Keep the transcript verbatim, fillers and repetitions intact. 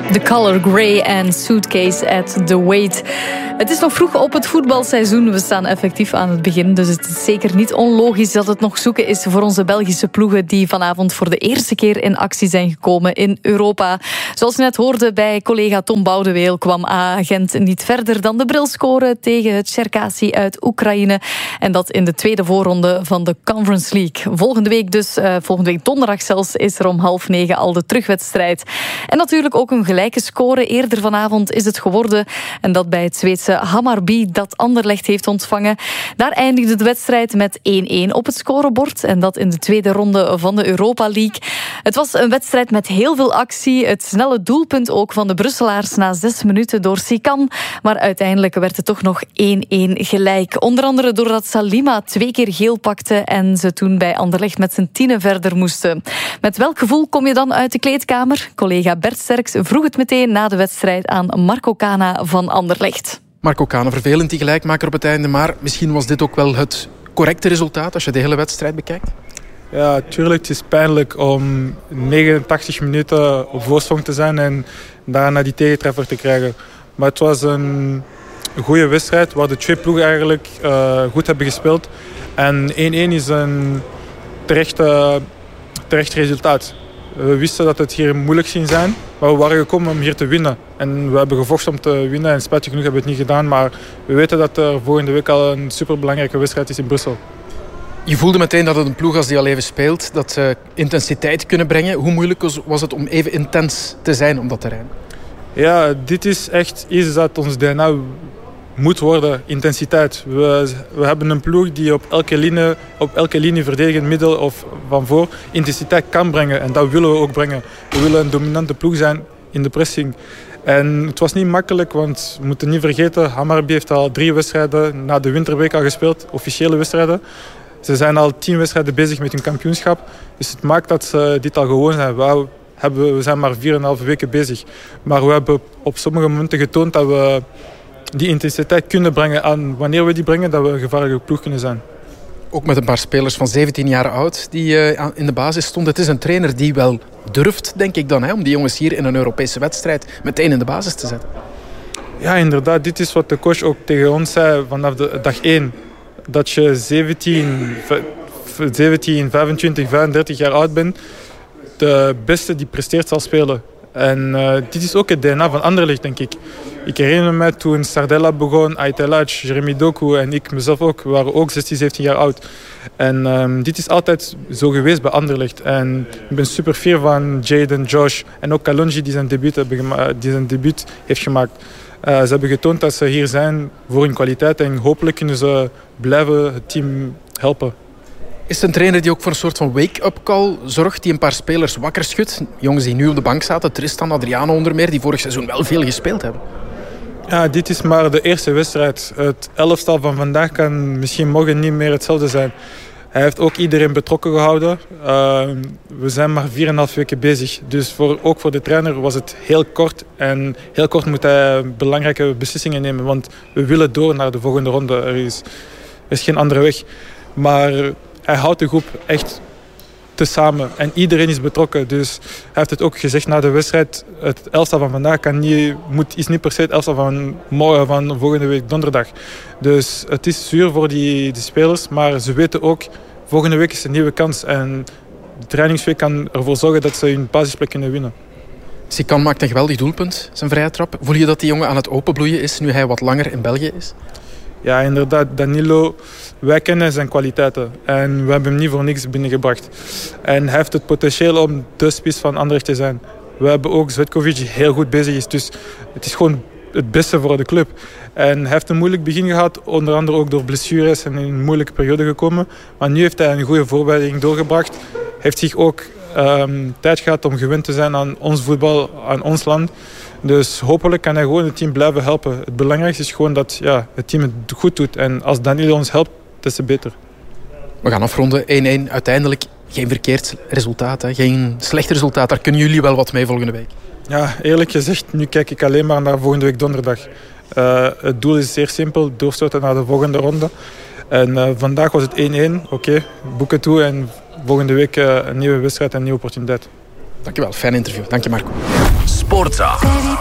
The Color Grey en Suitcase at the Weight. Het is nog vroeg op het voetbalseizoen. We staan effectief aan het begin. Dus het is zeker niet onlogisch dat het nog zoeken is voor onze Belgische ploegen die vanavond voor de eerste keer in actie zijn gekomen in Europa. Zoals je net hoorde bij collega Tom Boudeweel kwam A-Gent niet verder dan de bril scoren tegen het Cherkasy uit Oekraïne. En dat in de tweede voorronde van de Conference League. Volgende week dus, uh, volgende week donderdag zelfs, is er om half negen al de terugwedstrijd. En natuurlijk ook een gelijke score. Eerder vanavond is het geworden. En dat bij het Zweedse Hammarby dat Anderlecht heeft ontvangen. Daar eindigde de wedstrijd met één-één op het scorebord. En dat in de tweede ronde van de Europa League. Het was een wedstrijd met heel veel actie. Het snelle doelpunt ook van de Brusselaars na zes minuten door Sikan. Maar uiteindelijk werd het toch nog één-één gelijk. Onder andere doordat Salima twee keer geel pakte en ze toen bij Anderlecht met z'n tienen verder moesten. Met welk gevoel kom je dan uit de kleedkamer? Collega Bert Sterks vroeg het meteen na de wedstrijd aan Marco Cana van Anderlecht. Marco Cana, vervelend die gelijkmaker op het einde, maar misschien was dit ook wel het correcte resultaat als je de hele wedstrijd bekijkt? Ja, tuurlijk. Het is pijnlijk om negenentachtig minuten op voorsprong te zijn en daarna die tegentreffer te krijgen. Maar het was een goede wedstrijd waar de twee ploegen eigenlijk uh, goed hebben gespeeld. En één-één is een terecht, uh, terecht resultaat. We wisten dat het hier moeilijk ging zijn, maar we waren gekomen om hier te winnen. En we hebben gevochten om te winnen en spijtig genoeg hebben we het niet gedaan. Maar we weten dat er volgende week al een superbelangrijke wedstrijd is in Brussel. Je voelde meteen dat het een ploeg als die al even speelt, dat ze intensiteit kunnen brengen. Hoe moeilijk was het om even intens te zijn op dat terrein? Ja, dit is echt iets dat ons D N A moet worden, intensiteit. We, we hebben een ploeg die op elke linie, op elke linie verdedigend middel of van voor intensiteit kan brengen. En dat willen we ook brengen. We willen een dominante ploeg zijn in de pressing. En het was niet makkelijk, want we moeten niet vergeten, Hammarby heeft al drie wedstrijden na de winterweek al gespeeld, officiële wedstrijden. Ze zijn al tien wedstrijden bezig met hun kampioenschap. Dus het maakt dat ze dit al gewoon zijn. We, hebben, we zijn maar vier en een half weken bezig. Maar we hebben op sommige momenten getoond dat we die intensiteit kunnen brengen. En wanneer we die brengen, dat we een gevaarlijke ploeg kunnen zijn. Ook met een paar spelers van zeventien jaar oud die uh, in de basis stonden. Het is een trainer die wel durft, denk ik dan, hè, om die jongens hier in een Europese wedstrijd meteen in de basis te zetten. Ja, inderdaad. Dit is wat de coach ook tegen ons zei vanaf de dag één. Dat je zeventien, vijfentwintig, vijfendertig jaar oud bent. De beste die presteert zal spelen. En uh, dit is ook het D N A van Anderlecht, denk ik. Ik herinner me toen Sardella begon, Ait El Hadj, Jeremy Doku en ik mezelf ook. We waren ook zestien, zeventien jaar oud. En um, dit is altijd zo geweest bij Anderlecht. En ik ben super fier van Jaden, Josh en ook Kalonji die zijn debuut, hebben gema- die zijn debuut heeft gemaakt. Uh, ze hebben getoond dat ze hier zijn voor hun kwaliteit. En hopelijk kunnen ze blijven het team helpen. Is het een trainer die ook voor een soort van wake-up call zorgt, die een paar spelers wakker schudt? Jongens die nu op de bank zaten, Tristan, Adriano onder meer, die vorig seizoen wel veel gespeeld hebben. Ja, dit is maar de eerste wedstrijd. Het elftal van vandaag kan misschien morgen niet meer hetzelfde zijn. Hij heeft ook iedereen betrokken gehouden. Uh, we zijn maar vier en een half weken bezig. Dus voor, ook voor de trainer was het heel kort. En heel kort moet hij belangrijke beslissingen nemen. Want we willen door naar de volgende ronde. Er is, er is geen andere weg. Maar hij houdt de groep echt tezamen. En iedereen is betrokken. Dus hij heeft het ook gezegd na de wedstrijd. Het elftal van vandaag kan niet, moet, is niet per se het elftal van, morgen, van volgende week donderdag. Dus het is zuur voor die, die spelers. Maar ze weten ook, volgende week is een nieuwe kans. En de trainingsweek kan ervoor zorgen dat ze hun basisplek kunnen winnen. Sikan maakt een geweldig doelpunt, zijn vrije trap. Voel je dat die jongen aan het openbloeien is nu hij wat langer in België is? Ja, inderdaad. Danilo, wij kennen zijn kwaliteiten. En we hebben hem niet voor niks binnengebracht. En hij heeft het potentieel om de spits van Anderlecht te zijn. We hebben ook Zvetkovic die heel goed bezig is. Dus het is gewoon het beste voor de club. En hij heeft een moeilijk begin gehad. Onder andere ook door blessures en in een moeilijke periode gekomen. Maar nu heeft hij een goede voorbereiding doorgebracht. Heeft zich ook um, tijd gehad om gewend te zijn aan ons voetbal, aan ons land. Dus hopelijk kan hij gewoon het team blijven helpen. Het belangrijkste is gewoon dat ja, het team het goed doet. En als Danilo ons helpt, is het beter. We gaan afronden. één-één. Uiteindelijk geen verkeerd resultaat. Hè? Geen slecht resultaat. Daar kunnen jullie wel wat mee volgende week. Ja, eerlijk gezegd, nu kijk ik alleen maar naar volgende week donderdag. Uh, het doel is zeer simpel. Doorstoten naar de volgende ronde. En uh, vandaag was het één-één. Oké, okay, boeken toe. En volgende week uh, een nieuwe wedstrijd en een nieuwe opportuniteit. Dankjewel. Fijn interview. Dank je, Marco. Sportza.